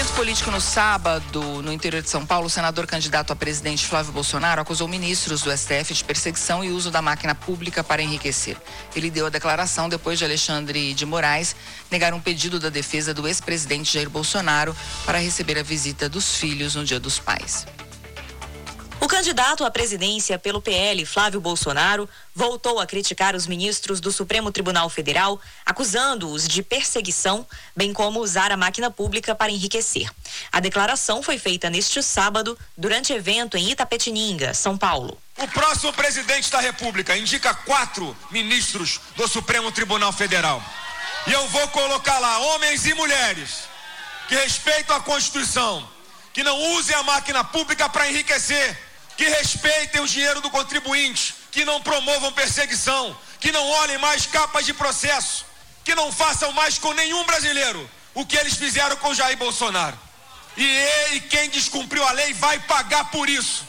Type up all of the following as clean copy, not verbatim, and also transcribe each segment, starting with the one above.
evento político no sábado, no interior de São Paulo, o senador candidato a presidente Flávio Bolsonaro acusou ministros do STF de perseguição e uso da máquina pública para enriquecer. Ele deu a declaração depois de Alexandre de Moraes negar um pedido da defesa do ex-presidente Jair Bolsonaro para receber a visita dos filhos no Dia dos Pais. O candidato à presidência pelo PL, Flávio Bolsonaro, voltou a criticar os ministros do Supremo Tribunal Federal, acusando-os de perseguição, bem como usar a máquina pública para enriquecer. A declaração foi feita neste sábado, durante evento em Itapetininga, São Paulo. O próximo presidente da República indica 4 ministros do Supremo Tribunal Federal. E eu vou colocar lá homens e mulheres que respeitam a Constituição, que não usem a máquina pública para enriquecer, que respeitem o dinheiro do contribuinte, que não promovam perseguição, que não olhem mais capas de processo, que não façam mais com nenhum brasileiro o que eles fizeram com Jair Bolsonaro. E quem descumpriu a lei vai pagar por isso.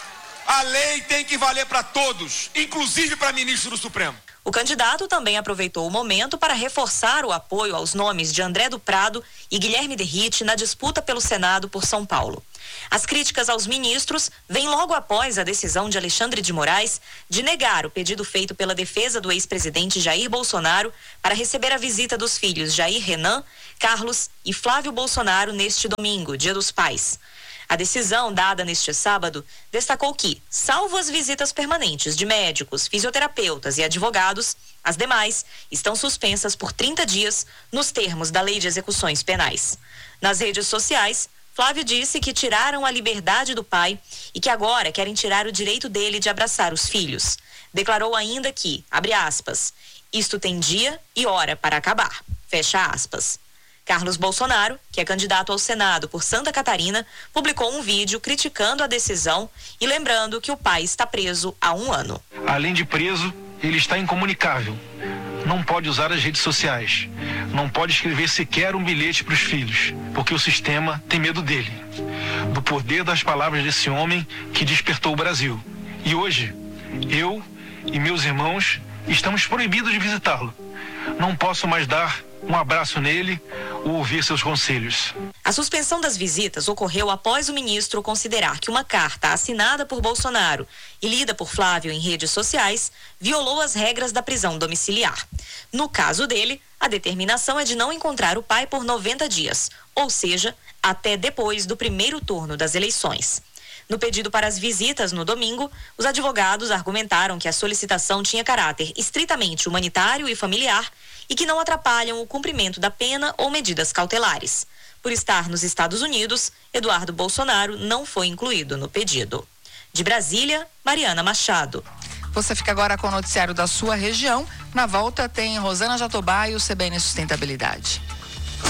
A lei tem que valer para todos, inclusive para ministro do Supremo. O candidato também aproveitou o momento para reforçar o apoio aos nomes de André do Prado e Guilherme Derrite na disputa pelo Senado por São Paulo. As críticas aos ministros vêm logo após a decisão de Alexandre de Moraes de negar o pedido feito pela defesa do ex-presidente Jair Bolsonaro para receber a visita dos filhos Jair Renan, Carlos e Flávio Bolsonaro neste domingo, Dia dos Pais. A decisão dada neste sábado destacou que, salvo as visitas permanentes de médicos, fisioterapeutas e advogados, as demais estão suspensas por 30 dias nos termos da Lei de Execuções Penais. Nas redes sociais, Flávio disse que tiraram a liberdade do pai e que agora querem tirar o direito dele de abraçar os filhos. Declarou ainda que, abre aspas, isto tem dia e hora para acabar, fecha aspas. Carlos Bolsonaro, que é candidato ao Senado por Santa Catarina, publicou um vídeo criticando a decisão e lembrando que o pai está preso há 1 ano. Além de preso, ele está incomunicável. Não pode usar as redes sociais. Não pode escrever sequer um bilhete para os filhos, porque o sistema tem medo dele. Do poder das palavras desse homem que despertou o Brasil. E hoje, eu e meus irmãos estamos proibidos de visitá-lo. Não posso mais dar um abraço nele ou ouvir seus conselhos. A suspensão das visitas ocorreu após o ministro considerar que uma carta assinada por Bolsonaro e lida por Flávio em redes sociais violou as regras da prisão domiciliar. No caso dele, a determinação é de não encontrar o pai por 90 dias, ou seja, até depois do primeiro turno das eleições. No pedido para as visitas no domingo, os advogados argumentaram que a solicitação tinha caráter estritamente humanitário e familiar e que não atrapalham o cumprimento da pena ou medidas cautelares. Por estar nos Estados Unidos, Eduardo Bolsonaro não foi incluído no pedido. De Brasília, Mariana Machado. Você fica agora com o noticiário da sua região. Na volta tem Rosana Jatobá e o CBN Sustentabilidade.